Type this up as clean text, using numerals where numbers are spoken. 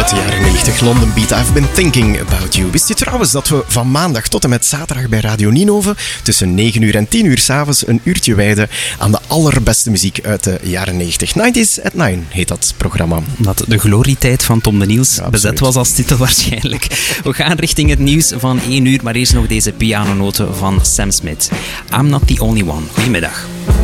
de jaren 90 London Beat, I've been thinking about you. Wist je trouwens dat we van maandag tot en met zaterdag bij Radio Ninove tussen 9 uur en 10 uur 's avonds een uurtje wijden aan de allerbeste muziek uit de jaren 90. 90s at 9 heet dat programma. Dat de glorietijd van Tom de Niels bezet was als titel waarschijnlijk. We gaan richting het nieuws van 1 uur, maar eerst nog deze pianonoten van Sam Smith. I'm not the only one. Goedemiddag.